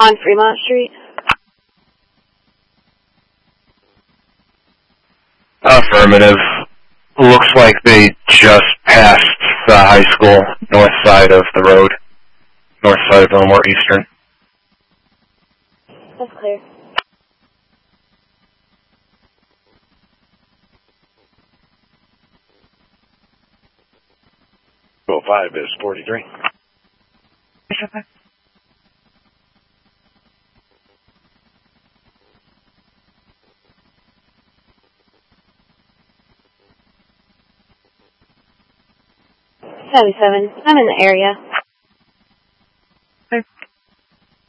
On Fremont Street. Affirmative. Looks like they just passed the high school, north side of the road, north side of Elmore Eastern. That's clear. Well, 5 is 43. I'm in the area.